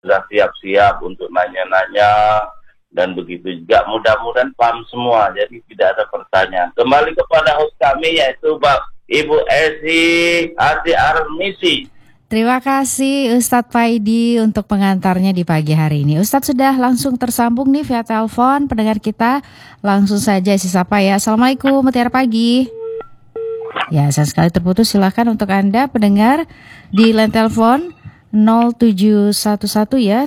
sudah siap-siap untuk nanya-nanya, dan begitu juga mudah-mudahan paham semua, jadi tidak ada pertanyaan. Kembali kepada host kami, yaitu Ibu Esi Ati Armisi. Terima kasih Ustadz Paidi untuk pengantarnya di pagi hari ini. Ustadz sudah langsung tersambung nih via telepon. Pendengar kita langsung saja sapa ya. Assalamualaikum, Mutiara Pagi. Ya, sayang sekali terputus. Silakan untuk Anda pendengar di line telepon 0711 ya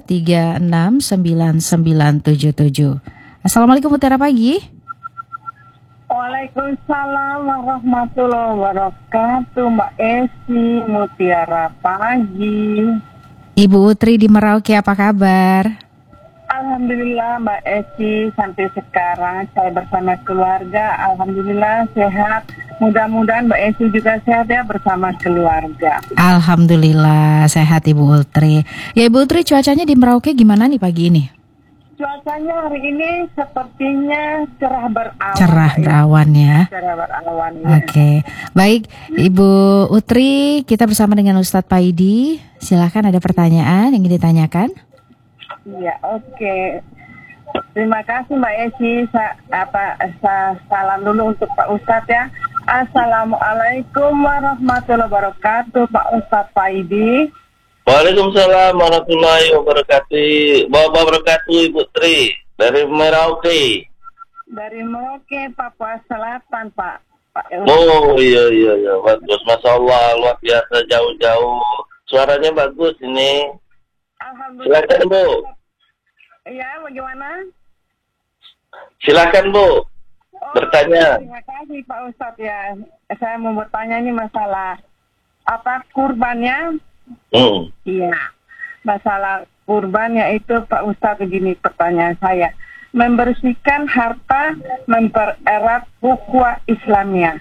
369977. Assalamualaikum Mutiara Pagi. Waalaikumsalam warahmatullahi wabarakatuh, Mbak Esi, Mutiara Pagi. Ibu Utri di Merauke, apa kabar? Alhamdulillah Mbak Esi, sampai sekarang saya bersama keluarga, alhamdulillah sehat. Mudah-mudahan Mbak Esi juga sehat ya bersama keluarga. Alhamdulillah sehat Ibu Utri. Ya Ibu Utri, cuacanya di Merauke gimana nih pagi ini? Cuacanya hari ini sepertinya cerah berawan. Cerah berawan ya. Cerah berawan ya. Oke, baik Ibu Utri, kita bersama dengan Ustadz Paidi. Silakan, ada pertanyaan yang ingin ditanyakan? Iya, oke. Terima kasih Mbak Esi. Salam dulu untuk Pak Ustadz ya. Assalamualaikum warahmatullahi wabarakatuh, Pak Ustadz Paidi. Waalaikumsalam warahmatullahi wabarakatuh, Ibu Tri dari Merauke. Dari Merauke, Papua Selatan, Pak. Oh iya, bagus, Masya Allah, luar biasa, jauh-jauh. Suaranya bagus ini. Alhamdulillah. Silakan Bu. Iya, bagaimana? Silakan Bu, bertanya. Terima kasih Pak Ustadz ya. Saya mau bertanya ini masalah apa kurbannya? Iya, masalah kurban yaitu Pak Ustadz, begini pertanyaan saya. Membersihkan harta, mempererat ukhuwah Islamiyah.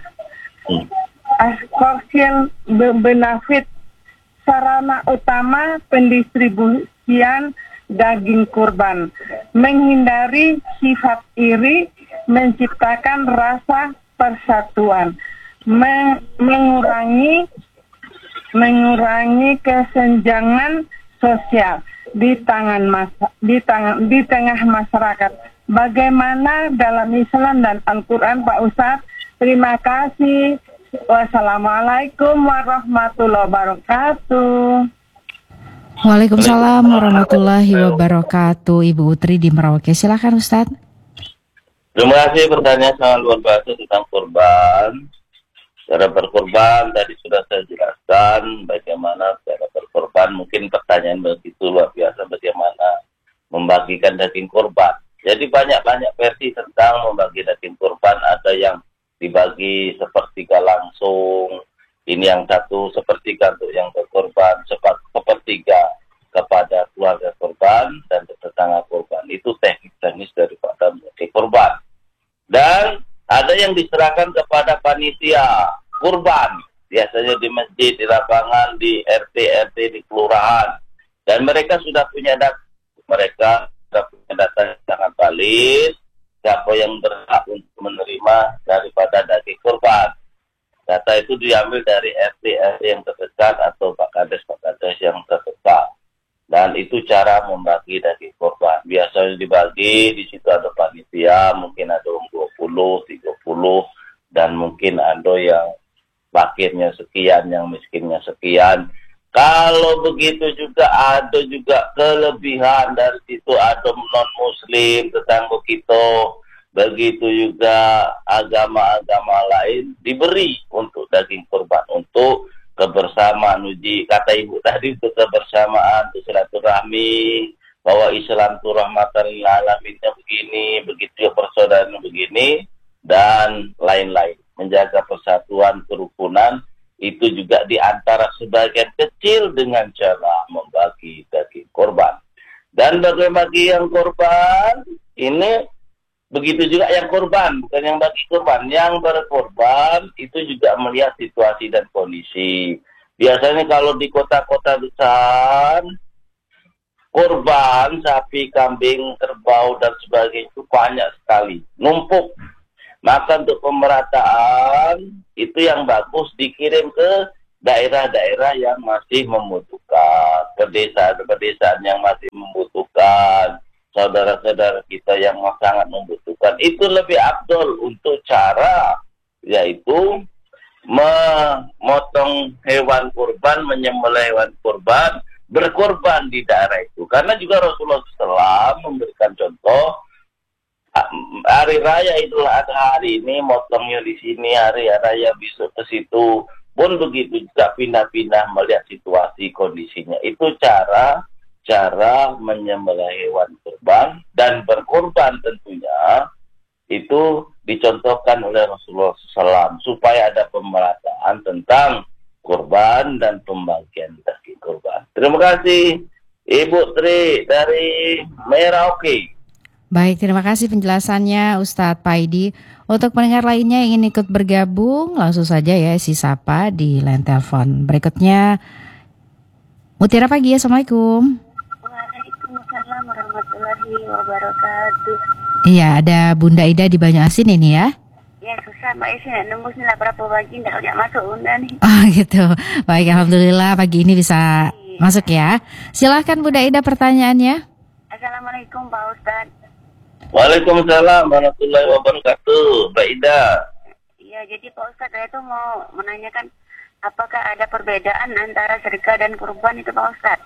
Askorsil benefit sarana utama pendistribusian daging kurban. Menghindari sifat iri, menciptakan rasa persatuan. Mengurangi kesenjangan sosial di tengah masyarakat. Bagaimana dalam Islam dan Al-Quran, Pak Ustadz? Terima kasih. Wassalamualaikum warahmatullahi wabarakatuh. Waalaikumsalam warahmatullahi wabarakatuh. Ibu Utri di Merauke, silakan Ustadz. Terima kasih, pertanyaan sangat luar biasa tentang kurban. Cara berkorban tadi sudah saya jelaskan bagaimana cara berkorban. Mungkin pertanyaan begitu luar biasa, bagaimana membagikan daging kurban. Jadi banyak versi tentang membagi daging kurban. Ada yang dibagi sepertiga langsung, ini yang satu sepertiga untuk yang berkorban, sepertiga kepada keluarga korban dan tetangga korban. Itu teknis daripada membagi korban. Dan ada yang diserahkan kepada panitia kurban, biasanya di masjid, di lapangan, di RT, di kelurahan. Dan mereka sudah punya data, yang sangat valid, siapa yang berhak untuk menerima daripada daging kurban. Data itu diambil dari RT yang terdekat atau Pak Kades yang terdekat. Dan itu cara membagi daging kurban. Biasanya dibagi, di situ ada panitia, mungkin ada 20, 30, dan mungkin ada yang fakirnya sekian, yang miskinnya sekian. Kalau begitu juga ada juga kelebihan dari situ, ada non-muslim, tetangga kita, begitu juga agama-agama lain diberi untuk daging kurban, untuk kebersamaan. Uji kata ibu tadi, untuk kebersamaan, untuk silaturahmi, bahwa Islam itu rahmatan lil alaminnya begini, begitu persaudaraan begini, dan lain-lain. Menjaga persatuan, kerukunan, itu juga di antara sebagian kecil dengan cara membagi daging korban. Dan bagi yang korban, ini begitu juga yang korban, bukan yang bagi korban. Yang berkorban itu juga melihat situasi dan kondisi. Biasanya kalau di kota-kota besar, korban, sapi, kambing, kerbau, dan sebagainya itu banyak sekali, numpuk. Maka untuk pemerataan, itu yang bagus dikirim ke daerah-daerah yang masih membutuhkan, pedesaan-pedesaan yang masih membutuhkan, saudara-saudara kita yang sangat membutuhkan. Itu lebih afdol untuk cara, yaitu memotong hewan kurban, menyembelih hewan kurban, berkorban di daerah itu. Karena juga Rasulullah SAW memberikan contoh, hari raya Idul Adha hari ini motongnya di sini, hari raya besok ke situ. Pun begitu juga pindah-pindah melihat situasi kondisinya. Itu cara menyembelih hewan kurban dan berkorban tentunya itu dicontohkan oleh Rasulullah SAW supaya ada pemerataan tentang kurban dan pembagian daging kurban. Terima kasih Ibu Tri dari Merauke. Baik, terima kasih penjelasannya Ustadz Paidi. Untuk pendengar lainnya yang ingin ikut bergabung, langsung saja ya isi sapa di line telepon. Berikutnya Mutiara Pagi, Assalamualaikum. Waalaikumsalam warahmatullahi wabarakatuh. Iya, ada Bunda Ida di Banyu-Asin ini ya. Ya susah Mbak Isi, nunggu sih lah berapa pagi nggak masuk Bunda nih. Oh gitu. Baik, alhamdulillah pagi ini bisa masuk ya. Silahkan Bunda Ida pertanyaannya. Assalamualaikum Pak Ustadz. Waalaikumsalam warahmatullahi wabarakatuh, Mbak Ida. Iya, jadi Pak Ustadz saya itu mau menanyakan apakah ada perbedaan antara sedekah dan kurban itu Pak Ustadz?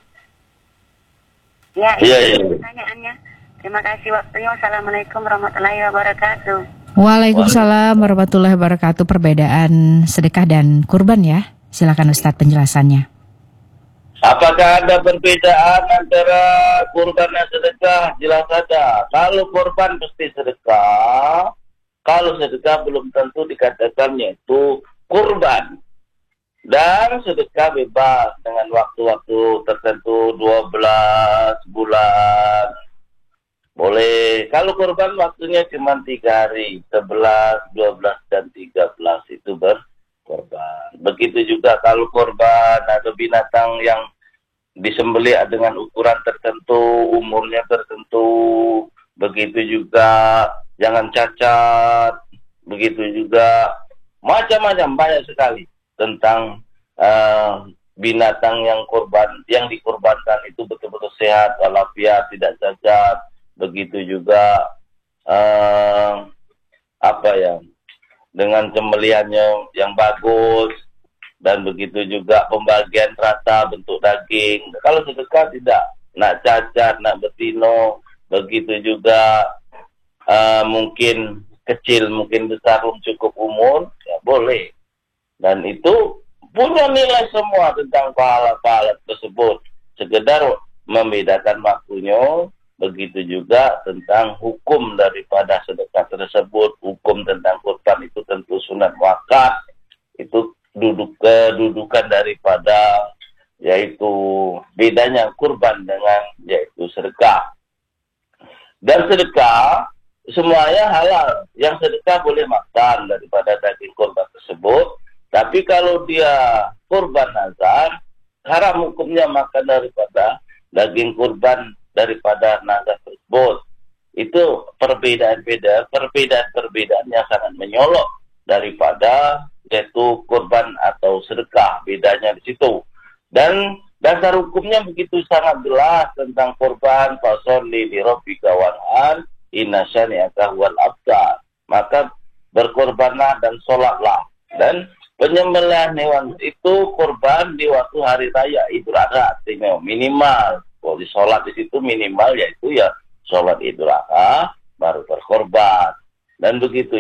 Ya, itu pertanyaannya. Terima kasih waktunya. Wassalamualaikum warahmatullahi wabarakatuh. Waalaikumsalam warahmatullahi wabarakatuh. Perbedaan sedekah dan kurban ya. Silakan Ustadz penjelasannya. Apakah ada perbedaan antara kurban dan sedekah? Jelas ada. Kalau kurban pasti sedekah. Kalau sedekah belum tentu dikatakan yaitu kurban. Dan sedekah bebas dengan waktu-waktu tertentu 12 bulan. Boleh. Kalau kurban waktunya cuma 3 hari. 11, 12, dan 13 itu berkorban. Begitu juga kalau korban atau binatang yang disembelih dengan ukuran tertentu, umurnya tertentu. Begitu juga jangan cacat. Begitu juga macam-macam banyak sekali tentang binatang yang dikorbankan itu betul-betul sehat, walafiat, tidak cacat. Begitu juga dengan sembelihannya yang bagus, dan begitu juga pembagian rata bentuk daging. Kalau sedekah tidak, nak cacat, nak betino, begitu juga mungkin kecil, mungkin besar, belum cukup umur, ya boleh. Dan itu punya nilai semua tentang pahala-pahala tersebut. Sekedar membedakan waktunya. Begitu juga tentang hukum daripada sedekah tersebut. Hukum tentang kurban itu tentu sunat muakkad. Itu kedudukan daripada yaitu bedanya kurban dengan yaitu sedekah. Dan sedekah semuanya halal. Yang sedekah boleh makan daripada daging kurban tersebut. Tapi kalau dia kurban nazar, haram hukumnya makan daripada daging kurban daripada nazar tersebut. Itu perbedaan yang sangat menyolok daripada yaitu kurban atau sedekah. Bedanya di situ. Dan dasar hukumnya begitu sangat jelas tentang kurban. Fasolli li rabbika wanhar inna syani'aka huwal abtar. Maka berkorbanlah dan sholatlah. Dan penyembelihan hewan itu kurban di waktu hari raya Idul Adha, artinya minimal. Kalau di sholat di situ minimal yaitu ya sholat Idul Adha baru berkorban. Dan begitu